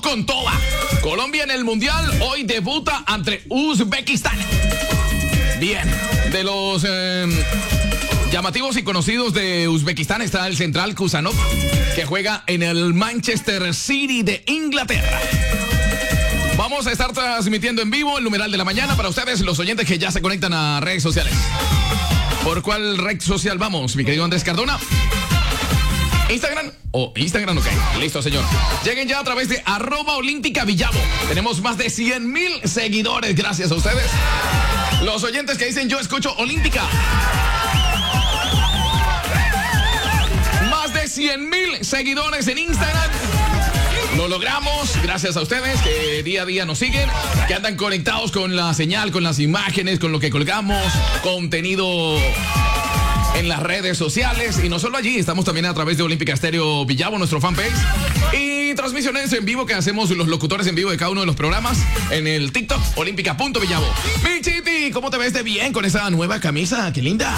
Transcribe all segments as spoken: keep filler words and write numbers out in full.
con toda. Colombia en el Mundial hoy debuta ante Uzbekistán. Bien, de los eh, llamativos y conocidos de Uzbekistán está el central Kusanov, que juega en el Manchester City de Inglaterra. Vamos a estar transmitiendo en vivo el numeral de la mañana para ustedes, los oyentes que ya se conectan a redes sociales. ¿Por cuál red social vamos, mi querido Andrés Cardona? ¿Instagram? Oh, Instagram, ok. Listo, señor. Lleguen ya a través de arroba Olímpica Villavo. Tenemos más de cien mil seguidores, gracias a ustedes. Los oyentes que dicen yo escucho Olímpica. Más de cien mil seguidores en Instagram. Lo logramos gracias a ustedes que día a día nos siguen, que andan conectados con la señal, con las imágenes, con lo que colgamos, contenido en las redes sociales. Y no solo allí, estamos también a través de Olímpica Estéreo Villavo, nuestro fanpage, y transmisiones en vivo que hacemos los locutores en vivo de cada uno de los programas en el TikTok, olímpica punto villavo. Mi Chiti, ¿cómo te ves de bien con esa nueva camisa? ¡Qué linda!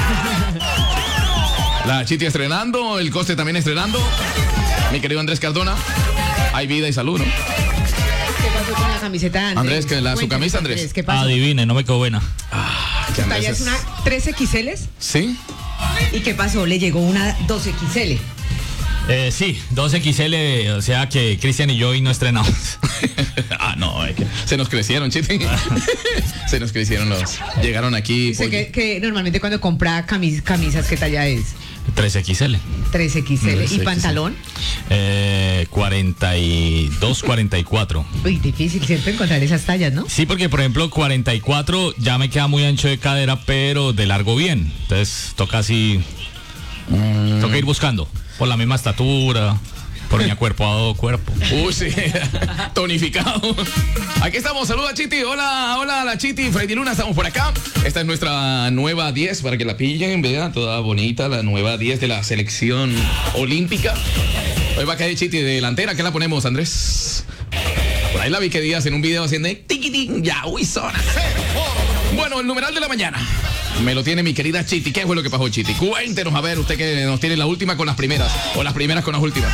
La Chiti estrenando, el Coste también estrenando. Mi querido Andrés Cardona, hay vida y salud, ¿no? ¿Qué pasó con la camiseta de Andrés? Andrés, que la, su camisa, Andrés. ¿Qué pasó? Adivine, no me quedó buena. Ah, que ¿Tu Andrés talla es una tres equis ele? ¿Sí? ¿Y qué pasó? ¿Le llegó una dos equis ele? Eh, sí, dos equis ele, o sea que Cristian y yo hoy no estrenamos. Ah, no, es que se nos crecieron, Chiti. Se nos crecieron los. Llegaron aquí. Sé que, que normalmente cuando compra camis, camisas, ¿qué talla es? tres equis ele. tres equis ele. ¿Y pantalón? Eh, cuarenta y dos, cuarenta y cuatro. Uy, difícil, ¿cierto? Encontrar esas tallas, ¿no? Sí, porque por ejemplo cuarenta y cuatro ya me queda muy ancho de cadera, pero de largo bien. Entonces toca así. Mm. Toca ir buscando. Por la misma estatura. Por mi acuerpado cuerpo. Uy, sí. Tonificado. Aquí estamos. Saluda, Chiti. Hola, hola, la Chiti. Freddy Luna, estamos por acá. Esta es nuestra nueva diez para que la pillen. Vean, toda bonita. La nueva diez de la selección olímpica. Hoy va a caer Chiti de delantera. ¿Qué la ponemos, Andrés? Por ahí la vi que días en un video haciendo tiquitín. Ya, uy, zona. Bueno, el numeral de la mañana me lo tiene mi querida Chiti. ¿Qué fue lo que pasó, Chiti? Cuéntenos, a ver, usted que nos tiene la última con las primeras, o las primeras con las últimas.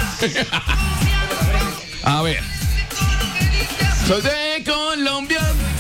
A ver. Soy de Colombia.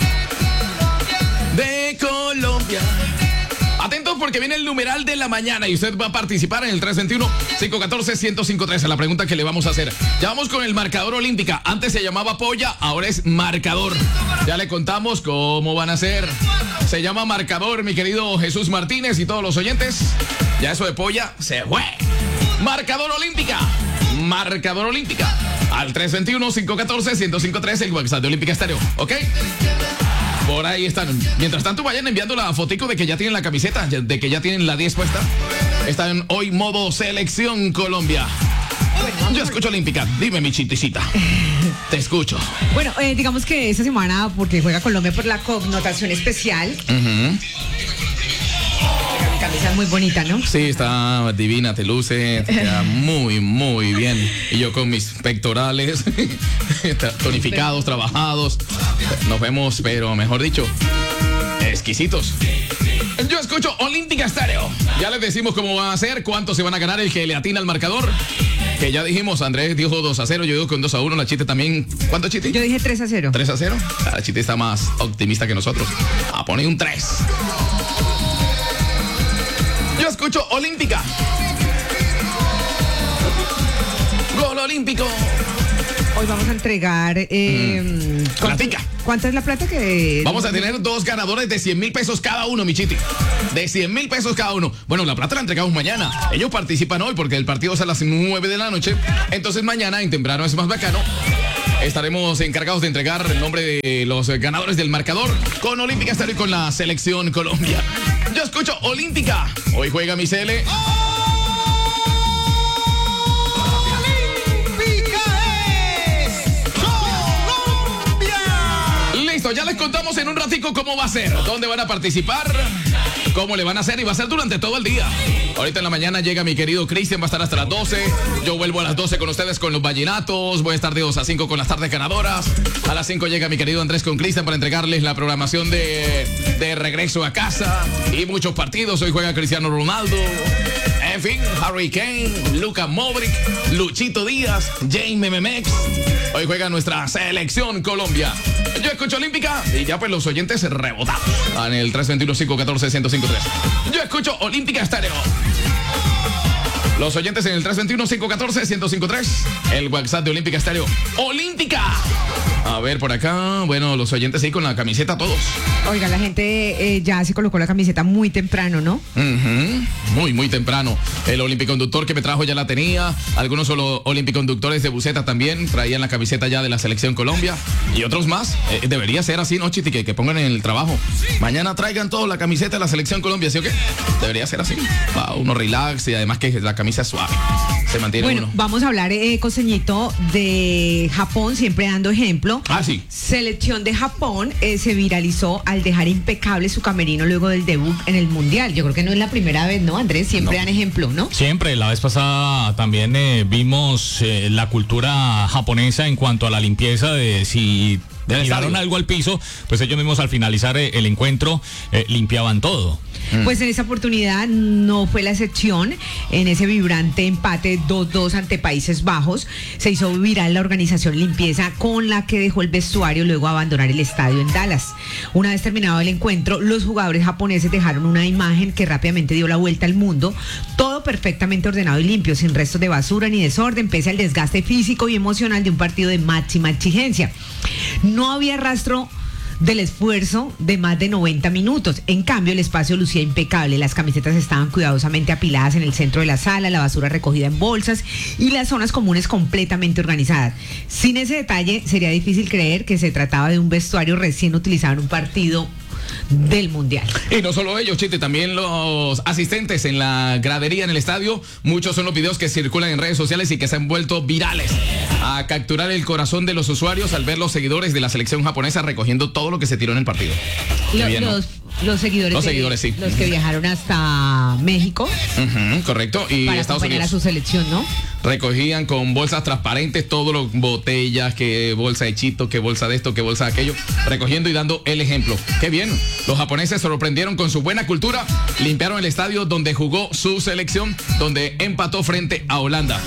De Colombia. Atentos porque viene el numeral de la mañana y usted va a participar en el tres veintiuno, cinco catorce, ciento trece. La pregunta que le vamos a hacer. Ya vamos con el marcador Olímpica. Antes se llamaba polla, ahora es marcador. Ya le contamos cómo van a ser. Se llama marcador, mi querido Jesús Martínez y todos los oyentes. Ya eso de polla se fue. Marcador Olímpica. Marcador Olímpica. Al tres veintiuno, cinco catorce, ciento trece, el WhatsApp de Olímpica Estéreo. ¿Ok? Por ahí están. Mientras tanto, vayan enviando la fotico de que ya tienen la camiseta, de que ya tienen la diez puesta. Están hoy modo selección Colombia. Yo escucho Olímpica. Dime, mi chiticita. Te escucho. Bueno, eh, digamos que esta semana, porque juega Colombia por la connotación especial. Uh-huh. La camisa es muy bonita, ¿no? Sí, está divina, te luce, te queda muy, muy bien. Y yo con mis pectorales tonificados, trabajados. Nos vemos, pero mejor dicho, exquisitos. Yo escucho Olímpica Estéreo. Ya les decimos cómo va a ser, cuánto se van a ganar el que le atina al marcador. Que ya dijimos, Andrés dijo dos a cero, yo digo con dos a uno, la Chite también. ¿Cuánto, Chite? Yo dije tres a cero. ¿tres a cero? La Chite está más optimista que nosotros. A poner un tres. Yo escucho Olímpica. Gol olímpico. Hoy vamos a entregar eh, mm. Platica. ¿Cuánta es la plata que...? Vamos a tener dos ganadores de cien mil pesos cada uno, mi Chiti. De cien mil pesos cada uno. Bueno, la plata la entregamos mañana. Ellos participan hoy porque el partido es a las nueve de la noche. Entonces mañana, en temprano es más bacano, estaremos encargados de entregar el nombre de los ganadores del marcador con Olímpica Estéreo y con la selección Colombia. Yo escucho Olímpica. Hoy juega mi C L. Ya les contamos en un ratico cómo va a ser, dónde van a participar, cómo le van a hacer y va a ser durante todo el día. Ahorita en la mañana llega mi querido Cristian, va a estar hasta las doce. Yo vuelvo a las doce con ustedes con los vallenatos. Voy a estar de dos a cinco con las tardes ganadoras. A las cinco llega mi querido Andrés con Cristian para entregarles la programación de, de regreso a casa y muchos partidos. Hoy juega Cristiano Ronaldo. En fin, Harry Kane, Luka Modric, Luchito Díaz, James Mememex. Hoy juega nuestra selección Colombia. Yo escucho Olímpica y ya pues los oyentes rebotados en el tres dos uno, cinco uno cuatro, uno cero cinco tres. Yo escucho Olímpica Estéreo. Los oyentes en el tres dos uno, cinco uno cuatro, uno cero cinco tres. El WhatsApp de Olímpica Estéreo. ¡Olímpica! A ver, por acá, bueno, los oyentes ahí con la camiseta todos. Oiga, la gente eh, ya se colocó la camiseta muy temprano, ¿no? Uh-huh. Muy, muy temprano. El Olimpiconductor que me trajo ya la tenía. Algunos solo Olimpiconductores de Buceta también traían la camiseta ya de la Selección Colombia. Y otros más. Eh, debería ser así, ¿no, Chiti? Que, que pongan en el trabajo. Mañana traigan todos la camiseta de la Selección Colombia, ¿sí o qué? Debería ser así. Wow, uno relax y además que la camisa es suave. Se mantiene bueno, uno. Vamos a hablar, eh, Costeñito, de Japón, siempre dando ejemplo. Ah, sí. Selección de Japón eh, se viralizó al dejar impecable su camerino luego del debut en el Mundial. Yo creo que no es la primera vez, ¿no, Andrés? Siempre No. dan ejemplo, ¿no? Siempre, la vez pasada también eh, vimos eh, la cultura japonesa en cuanto a la limpieza de si Del tiraron estadio. algo al piso, pues ellos mismos al finalizar eh, el encuentro eh, limpiaban todo. Pues en esa oportunidad no fue la excepción. En ese vibrante empate dos dos ante Países Bajos, se hizo viral la organización limpieza con la que dejó el vestuario luego de abandonar el estadio en Dallas. Una vez terminado el encuentro, los jugadores japoneses dejaron una imagen que rápidamente dio la vuelta al mundo. Todo perfectamente ordenado y limpio, sin restos de basura ni desorden, pese al desgaste físico y emocional de un partido de máxima exigencia. No había rastro del esfuerzo de más de noventa minutos. En cambio, el espacio lucía impecable. Las camisetas estaban cuidadosamente apiladas en el centro de la sala, la basura recogida en bolsas y las zonas comunes completamente organizadas. Sin ese detalle, sería difícil creer que se trataba de un vestuario recién utilizado en un partido del Mundial. Y no solo ellos, Chite, también los asistentes en la gradería en el estadio. Muchos son los videos que circulan en redes sociales y que se han vuelto virales a capturar el corazón de los usuarios al ver los seguidores de la selección japonesa recogiendo todo lo que se tiró en el partido. Qué Lo- bien, ¿no? los, los seguidores, Los de- seguidores, sí. los que viajaron hasta México Ujú, correcto. Y para Estados acompañar Unidos a su selección, ¿no? recogían con bolsas transparentes todo lo botellas, que bolsa de chito, que bolsa de esto, que bolsa de aquello, recogiendo y dando el ejemplo. Qué bien. Los japoneses sorprendieron con su buena cultura, limpiaron el estadio donde jugó su selección, donde empató frente a Holanda.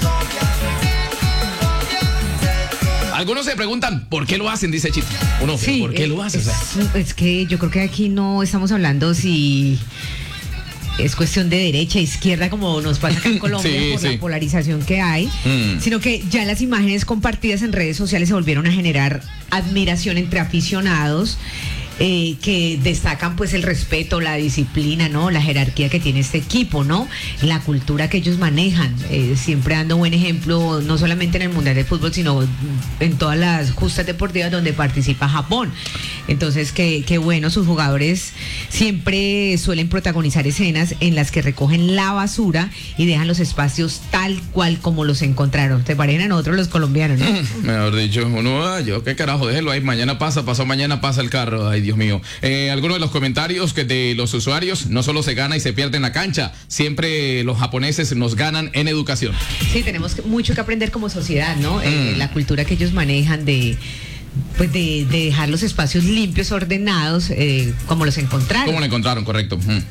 Algunos se preguntan, ¿por qué lo hacen? Dice Chito. Uno, Sí, ¿por qué eh, lo hacen? Es, O sea, es que yo creo que aquí no estamos hablando si es cuestión de derecha, izquierda, como nos pasa acá en Colombia Sí, por sí. la polarización que hay, Mm. sino que ya las imágenes compartidas en redes sociales se volvieron a generar admiración entre aficionados. Eh, que destacan pues el respeto, la disciplina, ¿no? La jerarquía que tiene este equipo, ¿no? La cultura que ellos manejan, eh, siempre dando buen ejemplo, no solamente en el Mundial de Fútbol, sino en todas las justas deportivas donde participa Japón. Entonces, qué, qué bueno, sus jugadores siempre suelen protagonizar escenas en las que recogen la basura y dejan los espacios tal cual como los encontraron. ¿Te parecen a nosotros los colombianos, no? mejor dicho, uno, ah, yo, qué carajo, déjelo ahí, mañana pasa, pasó mañana pasa el carro, ay Dios mío. Eh, algunos de los comentarios que de los usuarios, no solo se gana y se pierde en la cancha, siempre los japoneses nos ganan en educación. Sí, tenemos que- mucho que aprender como sociedad, ¿no? Eh, Mm. la cultura que ellos manejan de pues de, de dejar los espacios limpios, ordenados, eh, como los encontraron. ¿Cómo lo encontraron? Correcto. Mm.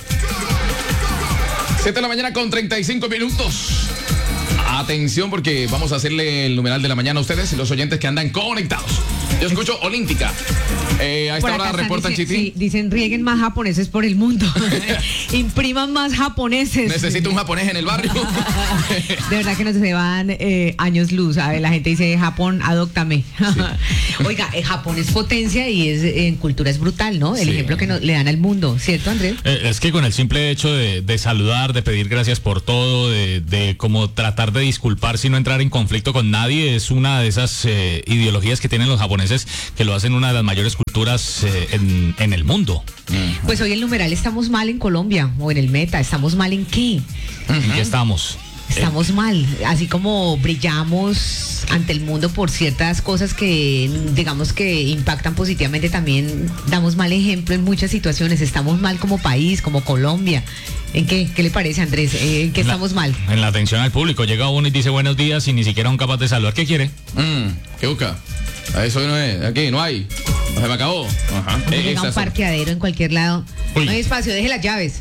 siete de la mañana con treinta y cinco minutos. Atención porque vamos a hacerle el numeral de la mañana a ustedes y los oyentes que andan conectados. Yo escucho Olímpica. Eh, a esta Por hora acá están reportan dici- Chiti. sí, dicen rieguen más japoneses por el mundo. Impriman más japoneses. Necesito un japonés en el barrio. De verdad que nos se van eh, años luz. A ver, la gente dice, Japón, adóptame. Oiga, eh, Japón es potencia y es en cultura es brutal, ¿no? El Sí. ejemplo que nos, le dan al mundo, ¿cierto, Andrés? Eh, es que con el simple hecho de, de saludar, de pedir gracias por todo, de, de como tratar de disculpar sin no entrar en conflicto con nadie, es una de esas eh, ideologías que tienen los japoneses que lo hacen una de las mayores culturas eh, en, en el mundo. Pues hoy el numeral estamos mal en Colombia o en el meta. ¿Estamos mal en qué? ¿En qué estamos? Estamos mal, así como brillamos ante el mundo por ciertas cosas que digamos que impactan positivamente, también damos mal ejemplo en muchas situaciones. Estamos mal como país, como Colombia. ¿En qué? ¿Qué le parece, Andrés? Eh, ¿En qué La- estamos mal? En la atención al público. Llega uno y dice buenos días y ni siquiera son capaz de saludar. ¿Qué quiere? Mm, ¿Qué busca? A eso no es. Aquí no hay. No se me acabó. Ajá. Eh, Llega a un esas son. parqueadero en cualquier lado. Uy. No hay espacio, deje las llaves.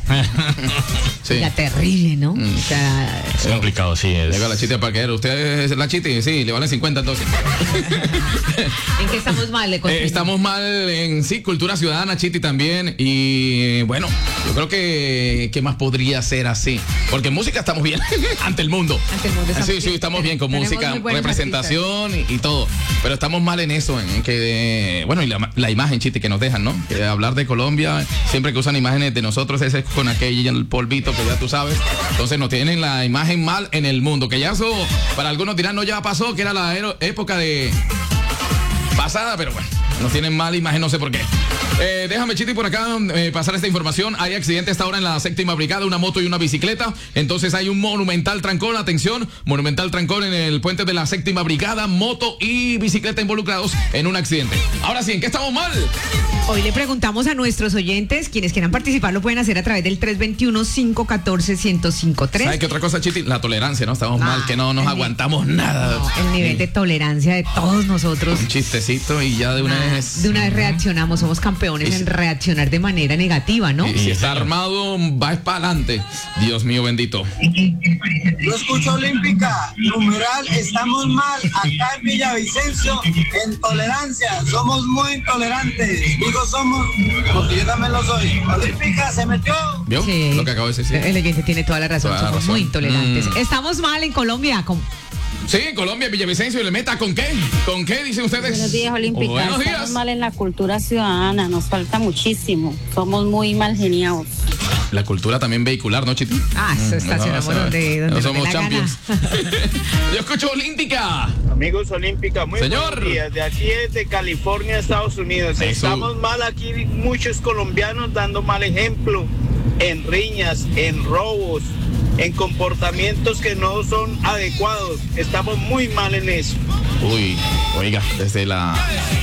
Sí. Ya terrible, ¿no? Mm. O sea, Es complicado, sí. Es. Llega la chiti al parqueadero. ¿Usted es la chiti? Sí, le valen cincuenta entonces. ¿en qué estamos mal? Le Eh, consigo. estamos mal en sí, cultura ciudadana, Chiti también. Y bueno, yo creo que ¿qué más podría ser así? Porque en música estamos bien ante el mundo. Ante el mundo estamos Sí, sí, bien. estamos bien con Tenemos música, muy buenos representación y, y todo. Pero estamos mal en eso, en que, bueno, y la, la imagen, Chiti, que nos dejan, ¿no? Que hablar de Colombia, siempre que usan imágenes de nosotros, ese es con aquel el polvito que ya tú sabes. Entonces nos tienen la imagen mal en el mundo. Que ya eso, para algunos dirán, no, ya pasó, que era la ero- época de pasada, pero bueno, nos tienen mala imagen, no sé por qué. Eh, déjame, Chiti, por acá eh, pasar esta información. Hay accidente esta hora en la séptima brigada, una moto y una bicicleta. Entonces hay un monumental trancón, atención, monumental trancón en el puente de la séptima brigada, moto y bicicleta involucrados en un accidente. Ahora sí, ¿en qué estamos mal? Hoy le preguntamos a nuestros oyentes, quienes quieran participar lo pueden hacer a través del tres dos uno, cinco uno cuatro, uno cero cinco tres. ¿Sabes qué otra cosa, Chiti? La tolerancia, ¿no? Estamos Ah, mal, que no nos el- aguantamos nada. No, el nivel de tolerancia de todos nosotros. Un chistecito y ya de una Ah, vez. de una vez reaccionamos, somos campeones Y- en reaccionar de manera negativa, ¿no? Y si está armado, va para adelante. Dios mío bendito. Yo escucho Olímpica, numeral, estamos mal acá en Villavicencio, en tolerancia, somos muy intolerantes, digo somos, porque yo también lo soy. Olímpica se metió. ¿Vio? Sí. Lo que acabo de decir. El oyente tiene toda la razón, Toda la somos razón. muy intolerantes. Mm. Estamos mal en Colombia. con- Sí, Colombia, Villavicencio y le meta con qué? ¿Con qué dicen ustedes? Buenos días, Olímpica. Buenos días. Estamos mal en la cultura ciudadana, nos falta muchísimo. Somos muy mal geniados. La cultura también vehicular, ¿no, Chiti? Ah, eso estacionamos No, no, donde, donde no nos dé somos la champions. gana. Yo escucho Olímpica. Amigos Olímpica, muy Señor. buenos días. De aquí es de California, Estados Unidos. Eso. Estamos mal aquí, muchos colombianos dando mal ejemplo en riñas, en robos, en comportamientos que no son adecuados. Estamos muy mal en eso. Uy, oiga, desde las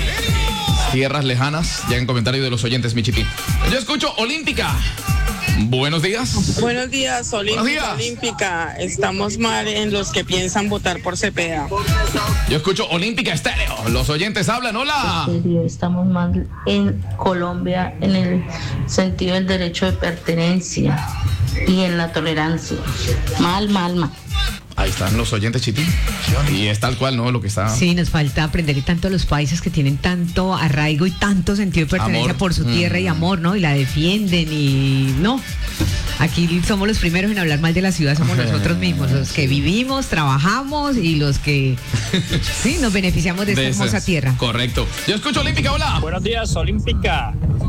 tierras lejanas llegan comentarios de los oyentes, mi Chiti. Yo escucho Olímpica. Buenos días. Buenos días, Olímpica, Buenos días. Olímpica. Estamos mal en los que piensan votar por Cepeda. Yo escucho Olímpica Estéreo. Los oyentes hablan, hola. serio, estamos mal en Colombia en el sentido del derecho de pertenencia y en la tolerancia. Mal, mal, mal. Ahí están los oyentes, Chiti. Y es tal cual, ¿no? Lo que está. Sí, nos falta aprender y tanto a los países que tienen tanto arraigo y tanto sentido de pertenencia Amor. por su tierra y Mm. amor, ¿no? Y la defienden y no. Aquí somos los primeros en hablar mal de la ciudad, somos nosotros mismos, los que vivimos, trabajamos y los que sí nos beneficiamos de esta De hermosa esas. tierra. Correcto. Yo escucho Olímpica, hola. Buenos días, Olímpica.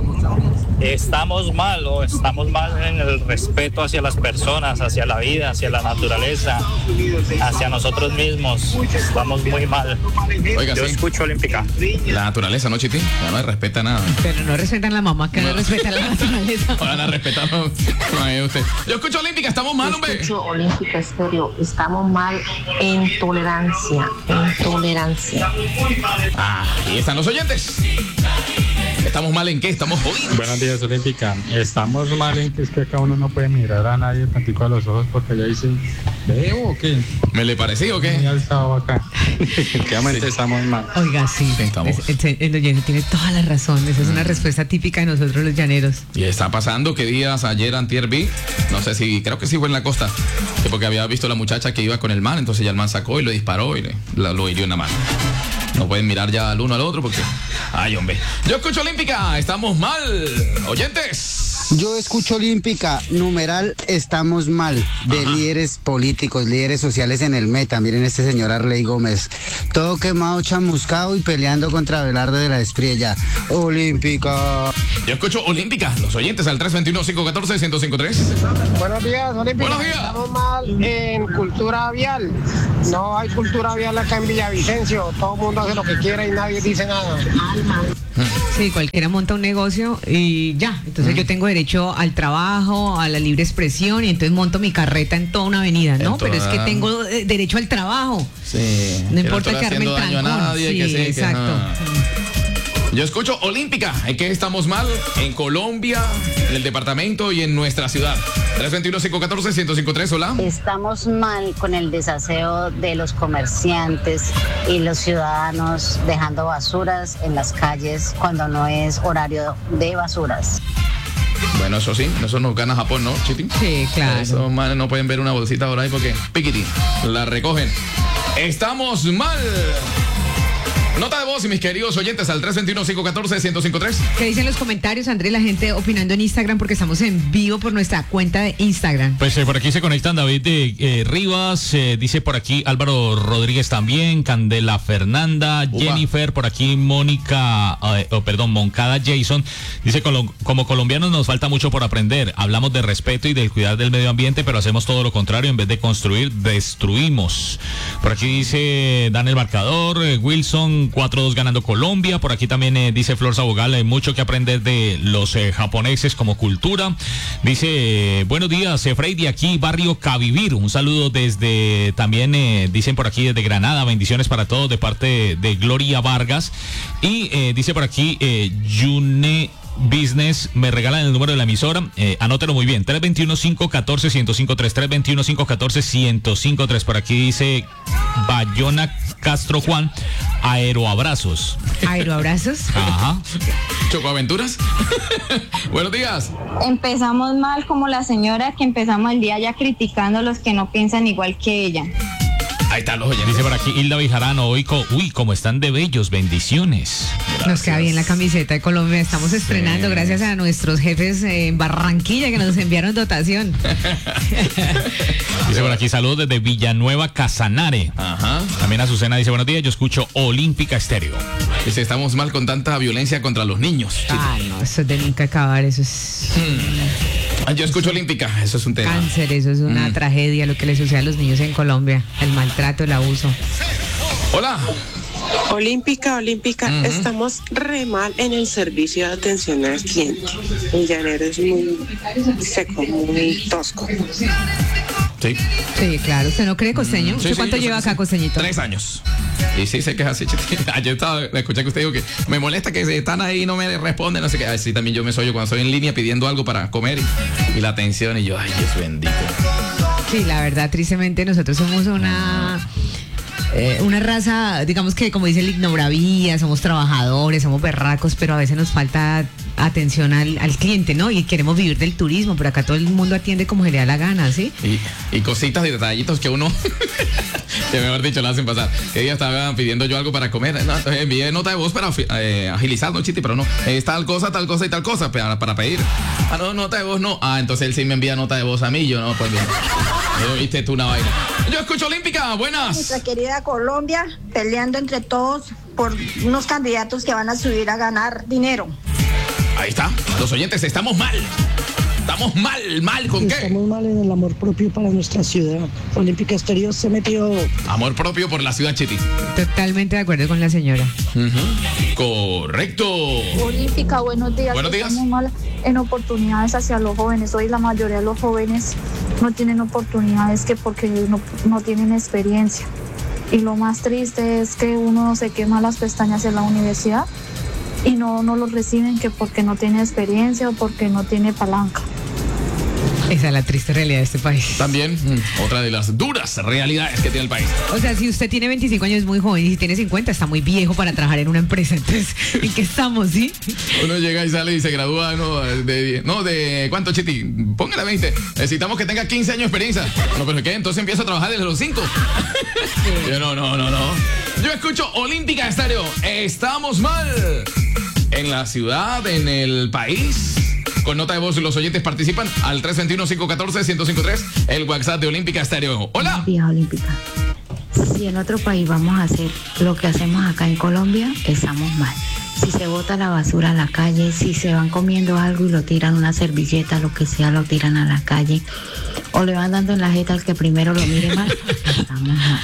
Estamos mal o estamos mal en el respeto hacia las personas, hacia la vida, hacia la naturaleza, hacia nosotros mismos. Estamos muy mal. Oiga, Yo sí. escucho Olímpica. La naturaleza, ¿no, Chiti? Ya no respeta nada. Pero no respetan la mamá, que no, No. respetan la naturaleza. Van a respetar. No, no, eh, usted. Yo escucho Olímpica, estamos mal, hombre. Escucho Olímpica Estéreo, estamos mal en tolerancia, en tolerancia. Ah, ahí están los oyentes. ¿Estamos mal en qué? Estamos jodidos. Buenos días, Olímpica. Estamos mal en que es que acá uno no puede mirar a nadie tantico a los ojos porque ya dicen, ¿debo o qué? ¿Me le pareció o Muy qué? alzado acá. Efectivamente Sí. estamos mal. Oiga, sí, Sí, estamos. Es- el, el oyente tiene toda la razón, esa es una respuesta típica de nosotros los llaneros. Y está pasando que días ayer antier vi, no sé si, creo que sí fue en la costa, que porque había visto la muchacha que iba con el man, entonces ya el man sacó y lo disparó y le, la- lo hirió en la mano. No pueden mirar ya al uno al otro porque, ay hombre. Yo escucho Olímpica, estamos mal, oyentes. Yo escucho Olímpica, numeral, estamos mal, de Ajá. líderes políticos, líderes sociales en el meta. Miren este señor Arley Gómez, todo quemado, chamuscado y peleando contra Belardo de la Espriella. Olímpica. Yo escucho Olímpica, los oyentes al tres dos uno, cinco uno cuatro, uno cero cinco tres. Buenos días, Olímpica. Buenos días. Estamos mal en cultura vial. No hay cultura vial acá en Villavicencio. Todo el mundo hace lo que quiera y nadie dice nada. Sí, cualquiera monta un negocio y ya. Entonces yo tengo derecho al trabajo, a la libre expresión y entonces monto mi carreta en toda una avenida, ¿no? En Pero es que toda- tengo eh, derecho al trabajo. Sí. No importa que arme el haciendo daño a trancón. nadie, Sí, que sí, que exacto. no. Yo escucho Olímpica, ¿en qué estamos mal? En Colombia, en el departamento y en nuestra ciudad. tres dos uno, cinco uno cuatro, uno cero cinco tres, hola. Estamos mal con el desaseo de los comerciantes y los ciudadanos dejando basuras en las calles cuando no es horario de basuras. Bueno, eso sí, eso nos gana Japón, ¿no, Chiti? Sí, claro. Esos manes no pueden ver una bolsita por ahí porque piquiti, la recogen. Estamos mal. Nota de voz y mis queridos oyentes al tres dos uno, cinco uno cuatro, uno cero cinco tres. ¿Qué dicen los comentarios, André? La gente opinando en Instagram porque estamos en vivo por nuestra cuenta de Instagram. Pues eh, por aquí se conectan David de eh, Rivas, eh, dice por aquí Álvaro Rodríguez también, Candela Fernanda, Upa. Jennifer, por aquí Mónica, eh, oh, perdón, Moncada Jason, dice como, como colombianos nos falta mucho por aprender, hablamos de respeto y del cuidar del medio ambiente, pero hacemos todo lo contrario, en vez de construir, destruimos. Por aquí dice Dan el marcador, eh, Wilson, cuatro dos ganando Colombia. Por aquí también eh, dice Flor Sabogal, hay mucho que aprender de los eh, japoneses como cultura. Dice, eh, buenos días, eh, Freddy, aquí Barrio Cavivir. Un saludo desde, también eh, dicen por aquí desde Granada, bendiciones para todos de parte de, de Gloria Vargas. Y eh, dice por aquí, eh, Yune Business, me regalan el número de la emisora, eh, anótelo muy bien, tres dos uno, cinco uno cuatro, uno cero cinco tres, tres dos uno, cinco uno cuatro, uno cero cinco tres. Por aquí dice Bayona Castro Juan, aeroabrazos. Aeroabrazos. Ajá. Chocoaventuras. Buenos días. Empezamos mal como la señora que empezamos el día ya criticando a los que no piensan igual que ella. Ahí están los oyentes. Dice por aquí Hilda Vijarano, hoy co- uy, como están de bellos, bendiciones. Gracias. Nos queda bien la camiseta de Colombia. Estamos estrenando, sí, gracias a nuestros jefes en Barranquilla que nos enviaron dotación. Dice por aquí, saludos desde Villanueva Casanare. Ajá. También Azucena dice, buenos días, yo escucho Olímpica Estéreo. Dice, estamos mal con tanta violencia contra los niños. Ah, no, eso es de nunca acabar, eso es... Hmm. Yo escucho Olímpica, eso es un tema. Cáncer, eso es una mm. tragedia lo que le sucede a los niños en Colombia, el maltrato, el abuso. Hola. Olímpica, Olímpica, uh-huh. Estamos re mal en el servicio de atención al cliente. El llanero es muy seco, muy tosco. Sí. Sí, claro. ¿Usted no cree, Costeño? ¿Usted sí, cuánto sí, lleva acá, sí. Costeñito? Tres años. Y sí, sé que es así. Ayer estaba, escuché que usted dijo que me molesta que están ahí y no me responden, no sé qué. Ay, sí, también yo me soy yo cuando estoy en línea pidiendo algo para comer y, y la atención y yo, ay, Dios bendito. Sí, la verdad, tristemente nosotros somos una... Eh, una raza, digamos que como dice el ignoravía, somos trabajadores, somos berracos, pero a veces nos falta atención al, al cliente, ¿no? Y queremos vivir del turismo, pero acá todo el mundo atiende como se le da la gana, ¿sí? Y, y cositas y detallitos que uno, que mejor dicho, lo hacen pasar. Ella estaba pidiendo yo algo para comer, ¿no? Entonces envié nota de voz para eh, agilizar, ¿no, Chiti? Pero no, es tal cosa, tal cosa y tal cosa para, para pedir. Ah, no, nota de voz no. Ah, entonces él sí me envía nota de voz a mí, yo no, pues bien. Yo viste tú una vaina. Yo escucho Olímpica, buenas. Nuestra querida Colombia peleando entre todos por unos candidatos que van a subir a ganar dinero. Ahí está, los oyentes, estamos mal. Estamos mal, mal, ¿con qué? Estamos mal en el amor propio para nuestra ciudad. Olímpica Estéreo se metió... Amor propio por la ciudad, Chiti. Totalmente de acuerdo con la señora. Uh-huh. Correcto. Olímpica, buenos días. Buenos días. Estamos mal en oportunidades hacia los jóvenes. Hoy la mayoría de los jóvenes no tienen oportunidades que porque no, no tienen experiencia. Y lo más triste es que uno se quema las pestañas en la universidad y no, no los reciben que porque no tiene experiencia o porque no tiene palanca. Esa es la triste realidad de este país. También, mm, otra de las duras realidades que tiene el país. O sea, si usted tiene veinticinco años es muy joven y si tiene cincuenta está muy viejo para trabajar en una empresa. Entonces, ¿en qué estamos, sí? Uno llega y sale y se gradúa, ¿no? De, no, de ¿cuánto, Chiti? Póngale veinte. Necesitamos que tenga quince años de experiencia. No, pero ¿qué? Entonces empiezo a trabajar desde los cinco. Sí. Yo no, no, no, no. Yo escucho Olímpica Estéreo. Estamos mal. En la ciudad, en el país. Con nota de voz los oyentes participan al tres dos uno, cinco uno cuatro, uno cero cinco tres, el WhatsApp de Olímpica Estéreo. Hola. Días, Olímpica. Si en otro país vamos a hacer lo que hacemos acá en Colombia, estamos mal. Si se bota la basura a la calle, si se van comiendo algo y lo tiran, una servilleta, lo que sea, lo tiran a la calle, o le van dando en la jeta al que primero lo mire mal, estamos mal.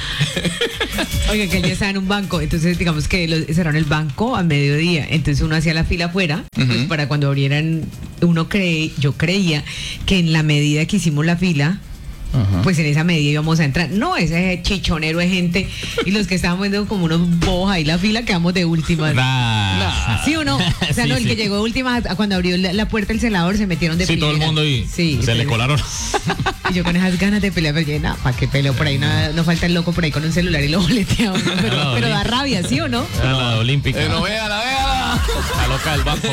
Oiga, que él ya estaba en un banco, entonces digamos que lo, cerraron el banco a mediodía, entonces uno hacía la fila afuera, uh-huh. Pues para cuando abrieran, uno cree, yo creía que en la medida que hicimos la fila, uh-huh. Pues en esa medida íbamos a entrar. No, ese chichonero de gente y los que estábamos viendo como unos bobos ahí la fila quedamos de última. Nah. Nah. ¿Sí o no? O sea, sí, no, el sí. que llegó de última, cuando abrió la, la puerta el celador se metieron de sí, primera. Sí, todo el mundo ahí. Sí, se le colaron. Y yo con esas ganas de pelear, pero nada, ¿para qué peleo por ahí? No, no falta el loco por ahí con un celular y lo boletea. Pero, pero da rabia, ¿sí o no? A la Olímpica. Eh, no, véala, véala. La loca del banco.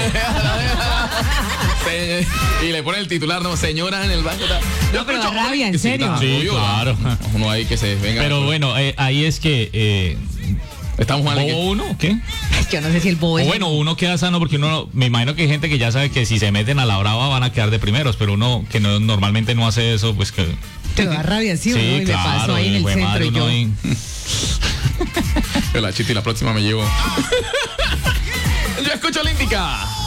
Y le pone el titular, no, señora en el banco. No, pero da rabia, en serio. Sí, claro. Uno ahí que se venga. Pero bueno, eh, ahí es que... Eh, ¿Estamos mal? ¿Bobo uno o qué? Yo no sé si el bobo o es... bueno, uno queda sano porque uno... Me imagino que hay gente que ya sabe que si se meten a la brava van a quedar de primeros, pero uno que no, normalmente no hace eso, pues que... Te da rabia, sí, sí, uno, y claro, me pasó ahí en el centro madre, y yo... Ahí... La chita y la próxima me llevo. Yo escucho Olímpica.